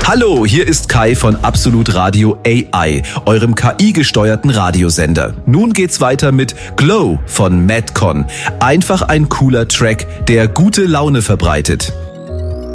Hallo, hier ist Kai von Absolut Radio AI, eurem KI-gesteuerten Radiosender. Nun geht's weiter mit Glow von Madcon. Einfach ein cooler Track, der gute Laune verbreitet.